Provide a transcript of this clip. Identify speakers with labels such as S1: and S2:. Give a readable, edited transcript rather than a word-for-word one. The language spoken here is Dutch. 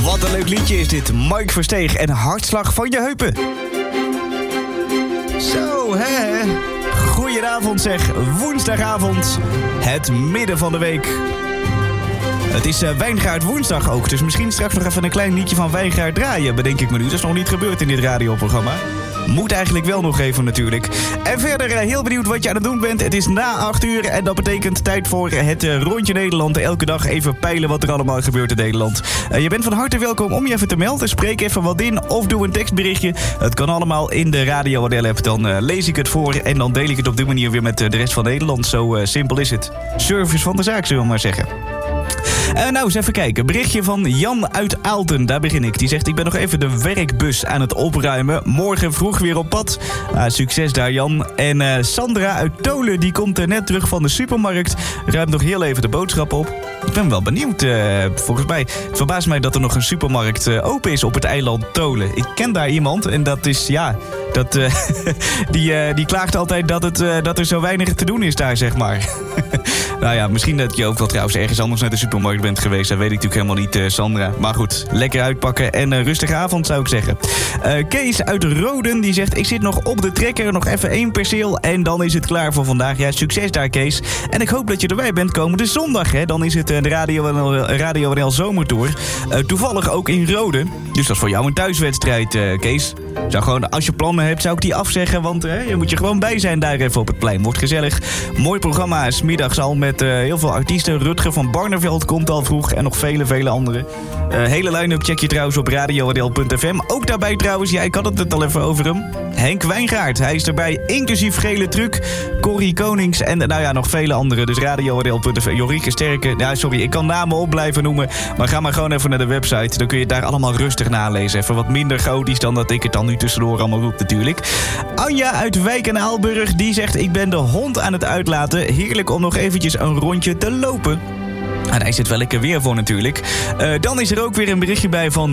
S1: Wat een leuk liedje is dit. Mike Versteeg en Hartslag van je heupen. Zo, hè? Goedenavond zeg. Woensdagavond. Het midden van de week. Het is Wijngaard woensdag ook. Dus misschien straks nog even een klein liedje van Wijngaard draaien. Bedenk ik me nu. Dat is nog niet gebeurd in dit radioprogramma. Moet eigenlijk wel nog even natuurlijk. En verder heel benieuwd wat je aan het doen bent. Het is na 8 uur en dat betekent tijd voor het Rondje Nederland. Elke dag even peilen wat er allemaal gebeurt in Nederland. Je bent van harte welkom om je even te melden. Spreek even wat in of doe een tekstberichtje. Het kan allemaal in de Radio Waddel app. Dan lees ik het voor en dan deel ik het op die manier weer met de rest van Nederland. Zo simpel is het. Service van de zaak, zullen we maar zeggen. Nou, eens even kijken. Berichtje van Jan uit Aalten. Daar begin ik. Die zegt, ik ben nog even de werkbus aan het opruimen. Morgen vroeg weer op pad. Succes daar, Jan. En Sandra uit Tolen, die komt net terug van de supermarkt. Ruimt nog heel even de boodschap op. Ik ben wel benieuwd. Volgens mij verbaast mij dat er nog een supermarkt open is op het eiland Tolen. Ik ken daar iemand en dat is, ja... Die klaagt altijd dat er zo weinig te doen is daar, zeg maar. Nou ja, misschien dat je ook wel trouwens ergens anders naar de supermarkt bent geweest. Dat weet ik natuurlijk helemaal niet, Sandra. Maar goed, lekker uitpakken en rustige avond zou ik zeggen. Kees uit Roden, die zegt... Ik zit nog op de trekker, nog even 1 perceel en dan is het klaar voor vandaag. Ja, succes daar, Kees. En ik hoop dat je erbij bent komende zondag, hè. Dan is het de Radio NL Zomertour. Toevallig ook in Roden. Dus dat is voor jou een thuiswedstrijd, Kees. Zou gewoon, als je plannen hebt, zou ik die afzeggen. Want je moet je gewoon bij zijn daar even op het plein. Wordt gezellig. Mooi programma. 's Middags al met heel veel artiesten. Rutger van Barneveld komt al vroeg. En nog vele anderen. Hele line-up check je trouwens op radiowadel.fm. Ook daarbij trouwens, ja, ik had het net al even over hem. Henk Wijngaard. Hij is erbij. Inclusief Gele Truc. Corrie Konings. En nou ja, nog vele anderen. Dus radiowadel.fm. Jorieke Sterke. Ja, sorry, ik kan namen op blijven noemen. Maar ga maar gewoon even naar de website. Dan kun je het daar allemaal rustig nalezen. Even wat minder chaotisch dan dat ik het dan nu tussendoor allemaal roep natuurlijk. Anja uit Wijk en Aalburg, die zegt... Ik ben de hond aan het uitlaten. Heerlijk om nog eventjes een rondje te lopen. En daar is het wel lekker weer voor natuurlijk. Dan is er ook weer een berichtje bij van